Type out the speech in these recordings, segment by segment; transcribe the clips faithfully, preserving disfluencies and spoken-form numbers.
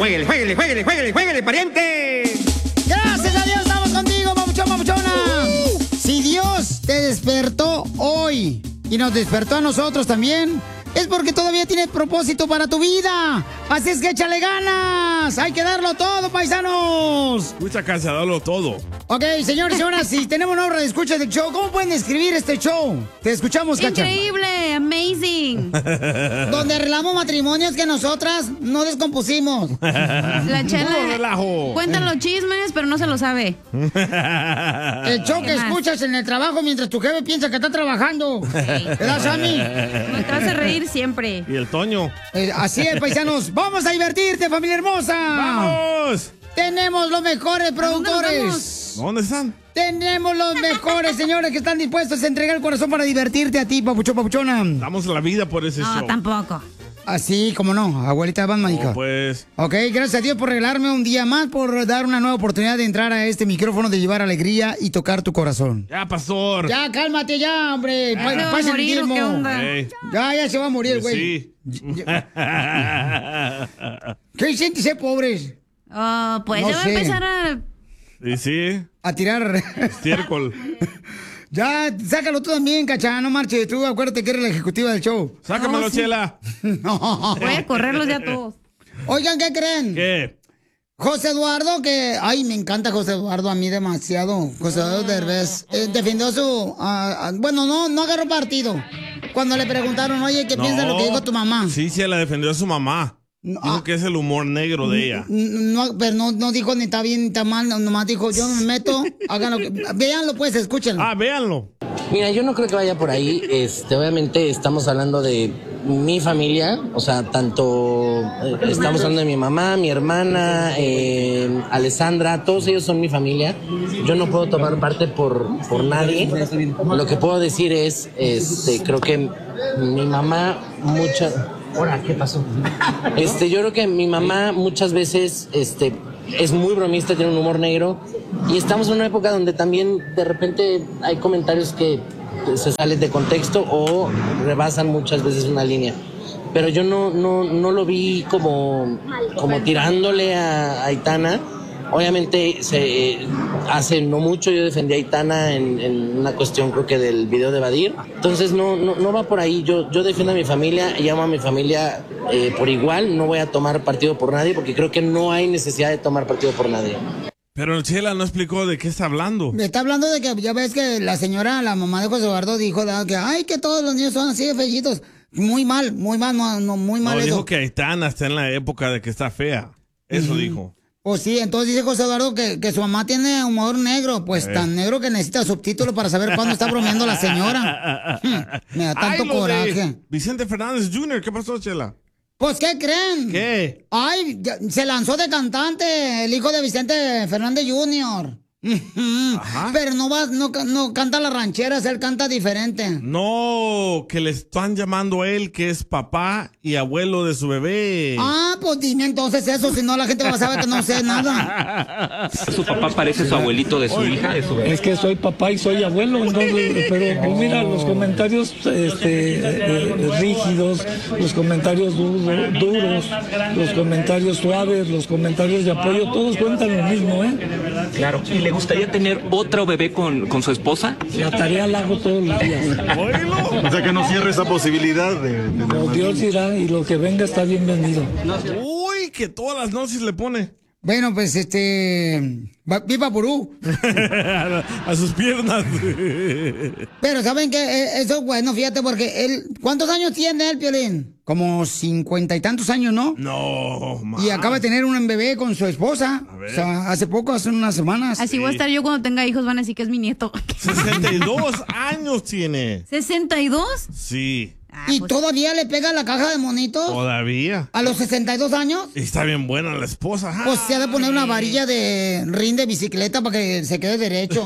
Jueguele, jueguele, jueguele, jueguele, jueguele, pariente. Gracias a Dios, estamos contigo, papuchón, papuchona. Uh. Si Dios te despertó hoy y nos despertó a nosotros también, es porque todavía tienes propósito para tu vida. Así es que échale ganas. Hay que darlo todo, paisanos. Escucha, Cacha, dalo todo. Ok, señores y señoras, si tenemos una hora de escucha del show, ¿cómo pueden escribir este show? Te escuchamos, Cacha. Increíble, amazing. Donde arreglamos matrimonios que nosotras no descompusimos. La Chela relajo. Cuenta los chismes, pero no se lo sabe. El show que escuchas en el trabajo mientras tu jefe piensa que está trabajando. ¿Verdad, Sammy? Me te hace reír siempre. ¿Y el Toño? Eh, así es, paisanos. ¡Vamos a divertirte, familia hermosa! ¡Vamos! Tenemos los mejores productores. ¿Dónde están? Tenemos los mejores, señores, que están dispuestos a entregar el corazón para divertirte a ti, papuchón, papuchona. Damos la vida por ese no, show. No, tampoco. Así como no, abuelita Batman. No, pues. Ok, gracias a Dios por regalarme un día más, por dar una nueva oportunidad de entrar a este micrófono, de llevar alegría y tocar tu corazón. Ya, pastor. Ya, cálmate ya, hombre. ¿Ya se va a morir o qué onda? Hey. Ya, ya se va a morir, güey. Sí. ¿Qué sientes, eh, pobres? Oh, pues No ya va sé. a empezar a... Sí, sí. A tirar. Estiércol. Ya, sácalo tú también, Cacha, no marches. Tú acuérdate que eres la ejecutiva del show. Sácamelo, No, sí. Chela. No. Voy a correrlos ya todos. Oigan, ¿qué creen? ¿Qué? José Eduardo, que... Ay, me encanta José Eduardo, a mí demasiado. José Eduardo Derbez. Eh, defendió su... ah, ah, bueno, no, no agarró partido. Cuando le preguntaron, oye, ¿qué No. piensas de lo que dijo tu mamá? Sí, Chela defendió a su mamá. No, Dijo ah. que es el humor negro de ella. No, pero no, no dijo ni está bien ni está mal, no- nomás dijo, yo me meto, háganlo. Véanlo pues, escúchenlo. Ah, véanlo. Mira, yo no creo que vaya por ahí. Este, obviamente estamos hablando de mi familia, o sea, tanto eh, estamos hablando de mi mamá, mi hermana, eh, Alessandra, todos ellos son mi familia. Yo no puedo tomar parte por, por nadie. Lo que puedo decir es, este, creo que mi mamá muchas... Ahora, ¿qué pasó? Este, yo creo que mi mamá muchas veces, este, es muy bromista, tiene un humor negro y estamos en una época donde también de repente hay comentarios que se salen de contexto o rebasan muchas veces una línea. Pero yo no, no, no lo vi como, como tirándole a Aitana. Obviamente se, hace no mucho yo defendí a Aitana en, en una cuestión creo que del video de Badir. Entonces no, no, no va por ahí. Yo, yo defiendo a mi familia y amo a mi familia eh, por igual. No voy a tomar partido por nadie porque creo que no hay necesidad de tomar partido por nadie. Pero Chela no explicó de qué está hablando. Me está hablando de que ya ves que la señora, la mamá de José Eduardo dijo ¿verdad? Que ay, que todos los niños son así de fellitos. Muy mal, muy mal, no, no, muy mal No, eso. dijo que Aitana está en la época de que está fea. Eso dijo. Pues sí, entonces dice José Eduardo que, que su mamá tiene humor negro, pues Eh. tan negro que necesita subtítulos para saber cuándo está bromeando la señora. Hmm, me da tanto Ay, lo de coraje. Vicente Fernández junior, ¿qué pasó, Chela? Pues, ¿qué creen? ¿Qué? Ay, ya- se lanzó de cantante el hijo de Vicente Fernández junior Ajá. Pero no va, no, ca- no canta las rancheras, él canta diferente. No, que le están llamando a él que es papá y abuelo de su bebé. Ah, pues dime entonces eso, si no la gente va a saber que no sé nada. Su papá parece su abuelito de su hija, de su bebé. Es que soy papá y soy abuelo, entonces, pero pues mira, los comentarios este, eh, rígidos, los comentarios du- duros, los comentarios suaves, los comentarios de apoyo, todos cuentan lo mismo, ¿eh? Claro. ¿Y le gustaría tener otro bebé con, con su esposa? La tarea la hago todos los días. O sea que no cierre esa posibilidad de... de Pero Dios dirá y lo que venga está bienvenido. Uy, que todas las noches le pone. Bueno, pues este. va- Viva Purú. a sus piernas. Pero ¿saben qué? Eso es bueno, fíjate, porque él. ¿Cuántos años tiene él, Piolín? Como cincuenta y tantos años, ¿no? No, más. Y acaba de tener un bebé con su esposa. A ver. O sea, hace poco, hace unas semanas. Así voy a estar yo cuando tenga hijos, van a decir que es mi nieto. sesenta y dos años tiene. ¿sesenta y dos? Sí, Ah, ¿Y pues, todavía le pega la caja de monitos? todavía. ¿A los sesenta y dos años? Y está bien buena la esposa. Pues se ha de poner una varilla de rin de bicicleta para que se quede derecho.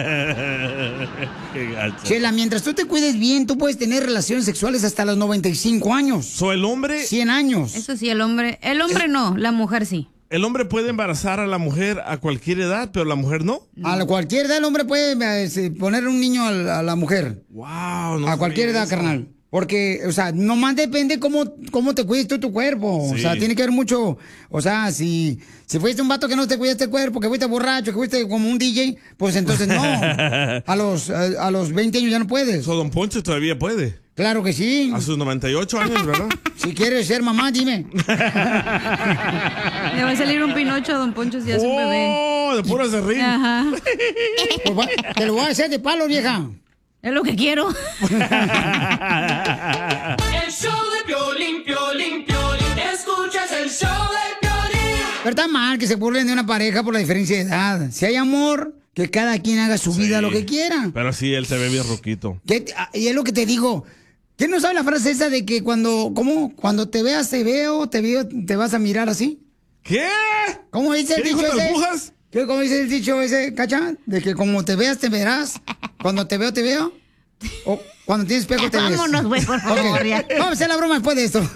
Qué gacho. Chela, mientras tú te cuides bien, tú puedes tener relaciones sexuales hasta los noventa y cinco años. So, el hombre, cien años. Eso sí, el hombre. El hombre no, la mujer sí. el hombre puede embarazar a la mujer a cualquier edad, pero la mujer no. A la- cualquier edad el hombre puede eh, sí, poner un niño a la, a la mujer. Wow, no a cualquier sabía edad, eso. carnal. Porque, o sea, nomás depende cómo, cómo te cuides tú tu cuerpo. Sí. O sea, tiene que ver mucho. O sea, si, si fuiste un vato que no te cuidaste el cuerpo, que fuiste borracho, que fuiste como un D J, pues entonces no. A los, a, a los veinte años ya no puedes. So, don Poncho todavía puede. Claro que sí. A sus noventa y ocho años, ¿verdad? Si quieres ser mamá, dime. Le va a salir un Pinocho a don Poncho si hace un bebé. ¡Oh! De puro se ríe. Ajá. Pues va- te lo voy a hacer de palo, vieja. Es lo que quiero. El show de Piolín, Piolín, Piolín. Escuchas el show de Piolín. Pero está mal que se burlen de una pareja por la diferencia de edad. Si hay amor, que cada quien haga su vida Sí. lo que quiera. Pero sí, él se ve bien roquito. ¿Qué te- ah, y es lo que te digo. ¿Quién no sabe la frase esa de que cuando, ¿cómo? Cuando te veas, te veo, te veo, te vas a mirar así? ¿Qué? ¿Cómo dice el ¿Qué dicho dijo las ese? brujas? ¿Qué, ¿Cómo dice el dicho ese, Cacha? De que como te veas, te verás. Cuando te veo, te veo. O cuando tienes espejo, te ves. Vámonos, güey, por favor, Ok. ya. Vamos a hacer la broma después de esto.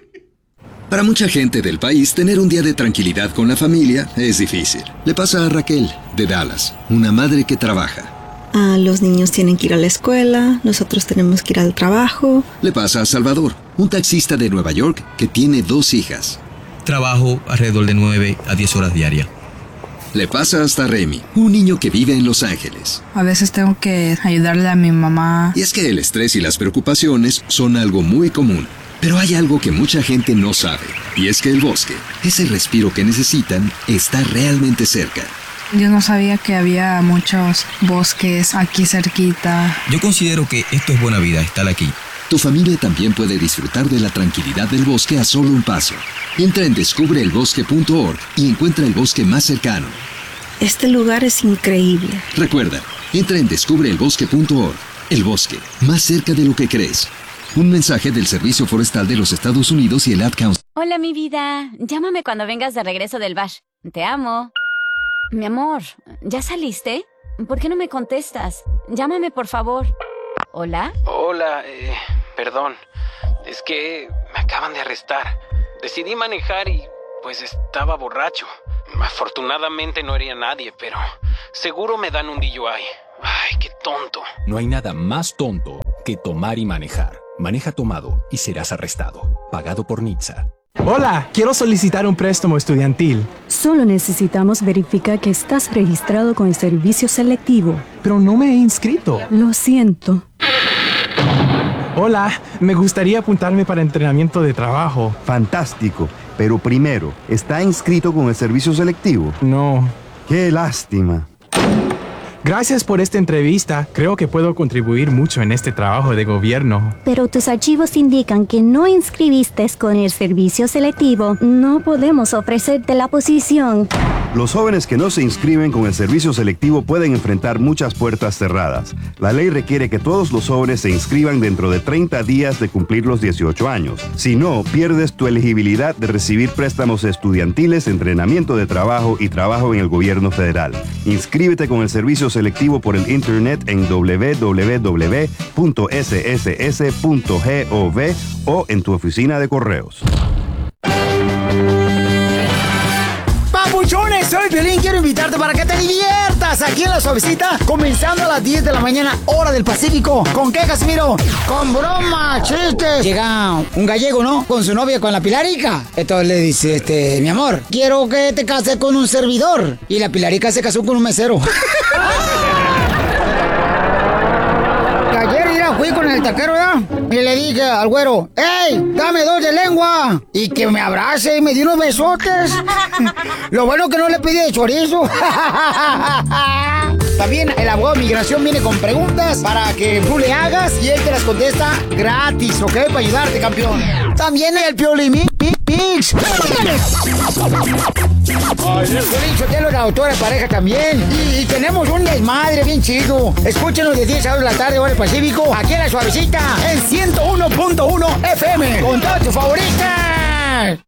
Para mucha gente del país, tener un día de tranquilidad con la familia es difícil. Le pasa a Raquel, de Dallas, una madre que trabaja. Ah, los niños tienen que ir a la escuela, nosotros tenemos que ir al trabajo. Le pasa a Salvador, un taxista de Nueva York que tiene dos hijas. Trabajo alrededor de nueve a diez horas diarias. Le pasa hasta a Remy, un niño que vive en Los Ángeles. A veces tengo que ayudarle a mi mamá. Y es que el estrés y las preocupaciones son algo muy común. Pero hay algo que mucha gente no sabe, y es que el bosque, ese respiro que necesitan, está realmente cerca. Yo no sabía que había muchos bosques aquí cerquita. Yo considero que esto es buena vida, estar aquí. Tu familia también puede disfrutar de la tranquilidad del bosque a solo un paso. Entra en descubre el bosque punto org y encuentra el bosque más cercano. Este lugar es increíble. Recuerda, entra en descubre el bosque punto org. El bosque, más cerca de lo que crees. Un mensaje del Servicio Forestal de los Estados Unidos y el Ad Council. Hola, mi vida. Llámame cuando vengas de regreso del bash. Te amo. Mi amor, ¿ya saliste? ¿Por qué no me contestas? Llámame, por favor. ¿Hola? Hola, eh, perdón. Es que me acaban de arrestar. Decidí manejar y pues estaba borracho. Afortunadamente no hería a nadie, pero seguro me dan un D U I. Ay, qué tonto. No hay nada más tonto que tomar y manejar. Maneja tomado y serás arrestado. Pagado por N H T S A. Hola, quiero solicitar un préstamo estudiantil. Solo necesitamos verificar que estás registrado con el servicio selectivo. Pero no me he inscrito. Lo siento. Hola, me gustaría apuntarme para entrenamiento de trabajo. Fantástico, pero primero, ¿está inscrito con el servicio selectivo? No. ¡Qué lástima! Gracias por esta entrevista. Creo que puedo contribuir mucho en este trabajo de gobierno. Pero tus archivos indican que no inscribiste con el servicio selectivo. No podemos ofrecerte la posición. Los jóvenes que no se inscriben con el servicio selectivo pueden enfrentar muchas puertas cerradas. La ley requiere que todos los jóvenes se inscriban dentro de treinta días de cumplir los dieciocho años. Si no, pierdes tu elegibilidad de recibir préstamos estudiantiles, entrenamiento de trabajo y trabajo en el gobierno federal. Inscríbete con el servicio selectivo por el internet en doble u doble u doble u punto s s s punto gov o en tu oficina de correos. Papuchones, soy Piolín, quiero invitarte para que te diviertas aquí en La Suavecita, comenzando a las diez de la mañana, hora del Pacífico. ¿Con qué, Casimiro? Con bromas, chistes. Llega un gallego, ¿no? Con su novia, con la Pilarica. Entonces le dice, este, mi amor, quiero que te cases con un servidor. Y la Pilarica se casó con un mesero. Ayer, mira, fui con el taquero, ¿ya? Y le dije al güero, ¡ey, dame dos de lengua! Y que me abrace y me dio unos besotes. Lo bueno que no le pedí de chorizo. También el abogado de migración viene con preguntas para que tú le hagas y él te las contesta gratis, ¿ok? Para ayudarte, campeón. También el Piolín Mix. Piolín Sotelo, la autora de pareja también. Y, y tenemos un desmadre bien chido. Escúchenos de diez a dos de la tarde, hora del Pacífico, aquí en La Suavecita, en ciento uno punto uno F M, con todas tus favoritas.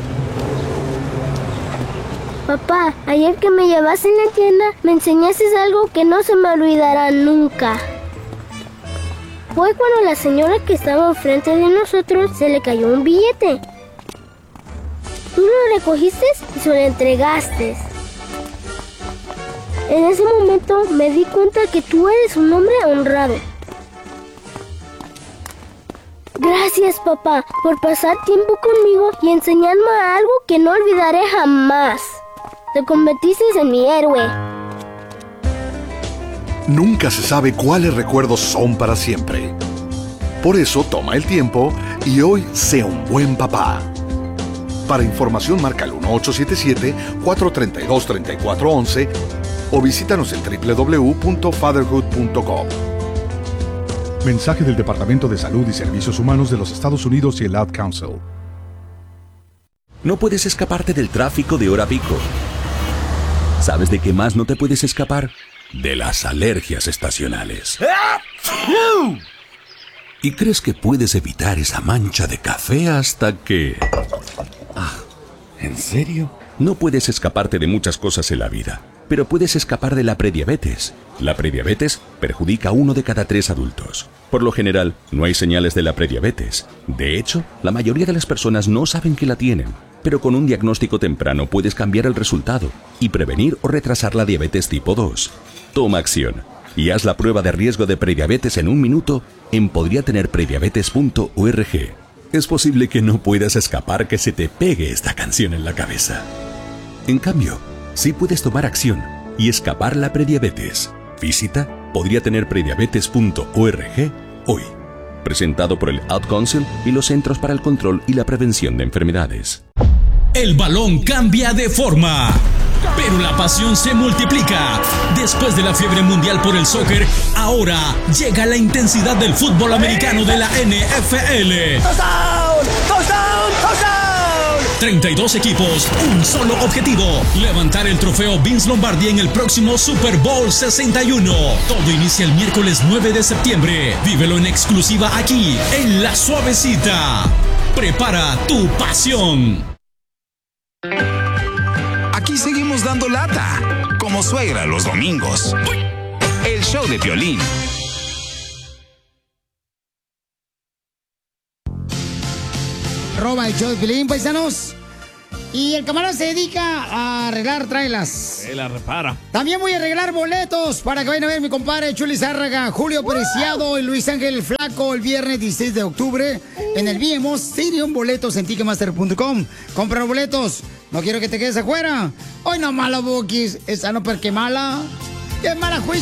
Papá, ayer que me llevaste en la tienda, me enseñaste algo que no se me olvidará nunca. Fue cuando la señora que estaba enfrente de nosotros se le cayó un billete. Tú lo recogiste y se lo entregaste. En ese momento me di cuenta que tú eres un hombre honrado. Gracias, papá, por pasar tiempo conmigo y enseñarme algo que no olvidaré jamás. Te convertiste en mi héroe. Nunca se sabe cuáles recuerdos son para siempre. Por eso toma el tiempo y hoy sé un buen papá. Para información marca el uno ocho siete siete, cuatro tres dos, tres cuatro uno uno o visítanos en doble u doble u doble u punto fatherhood punto com. Mensaje del Departamento de Salud y Servicios Humanos de los Estados Unidos y el Ad Council. No puedes escaparte del tráfico de hora pico. ¿Sabes de qué más no te puedes escapar? De las alergias estacionales. ¿Y crees que puedes evitar esa mancha de café hasta que... Ah, ¿en serio? No puedes escaparte de muchas cosas en la vida, pero puedes escapar de la prediabetes. La prediabetes perjudica a uno de cada tres adultos. Por lo general, no hay señales de la prediabetes. De hecho, la mayoría de las personas no saben que la tienen. Pero con un diagnóstico temprano puedes cambiar el resultado y prevenir o retrasar la diabetes tipo dos. Toma acción y haz la prueba de riesgo de prediabetes en un minuto en podría tener prediabetes punto org. Es posible que no puedas escapar que se te pegue esta canción en la cabeza. En cambio, sí puedes tomar acción y escapar la prediabetes. Visita podría tener prediabetes punto org hoy. Presentado por el Ad Council y los Centros para el Control y la Prevención de Enfermedades. El balón cambia de forma, pero la pasión se multiplica. Después de la fiebre mundial por el soccer, ahora llega la intensidad del fútbol americano de la N F L. ¡Touchdown! ¡Touchdown! ¡Touchdown! treinta y dos equipos, un solo objetivo: levantar el trofeo Vince Lombardi en el próximo Super Bowl sesenta y uno. Todo inicia el miércoles nueve de septiembre. Vívelo en exclusiva aquí, en La Suavecita. Prepara tu pasión. Aquí seguimos dando lata, como suegra los domingos. El show de Piolín. Roba el show de Piolín, paisanos. Y el camarada se dedica a arreglar trailas. Se la repara. También voy a arreglar boletos para que vayan a ver mi compadre Chuli Zárraga, Julio Preciado y Luis Ángel Flaco el viernes dieciséis de octubre en el V M O Stadium. Boletos en ticketmaster punto com. Compra los boletos. No quiero que te quedes afuera. Hoy no mala, Boquis. Esa no porque mala. ¡Qué mala juicio!